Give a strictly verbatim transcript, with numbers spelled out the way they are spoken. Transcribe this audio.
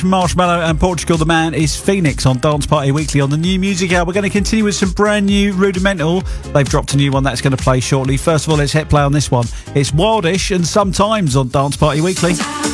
Marshmallow and Portugal the Man is Phoenix on Dance Party Weekly on the New Music Hour. We're going to continue with some brand new Rudimental. They've dropped a new one that's going to play shortly. First of all, let's hit play on this one. It's Wildish and Sometimes on Dance Party Weekly.